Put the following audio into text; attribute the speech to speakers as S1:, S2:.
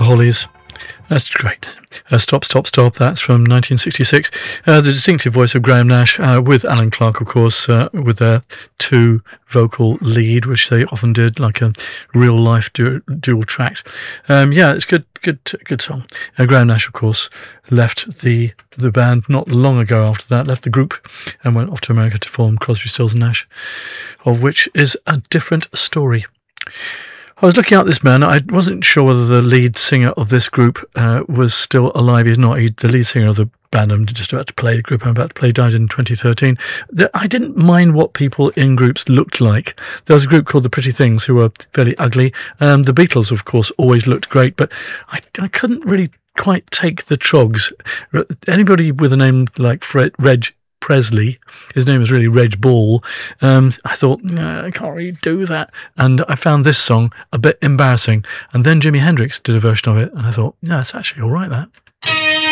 S1: the Hollies. That's great. Stop, Stop, Stop. That's from 1966. The distinctive voice of Graham Nash with Alan Clark, of course, with their two vocal lead, which they often did, like a real life dual track. It's good song. Graham Nash, of course, left the band not long ago after that, left the group and went off to America to form Crosby, Stills and Nash, of which is a different story. I was looking at this man. I wasn't sure whether the lead singer of this group was still alive. He's not. The lead singer of the band I'm just about to play, the group I'm about to play, died in 2013. I didn't mind what people in groups looked like. There was a group called The Pretty Things who were fairly ugly. The Beatles, of course, always looked great, but I couldn't really quite take the Trogs. Anybody with a name like Reg Presley, his name is really Reg Ball. I thought, I can't really do that, and I found this song a bit embarrassing. And then Jimi Hendrix did a version of it, and I thought, it's actually all right, that.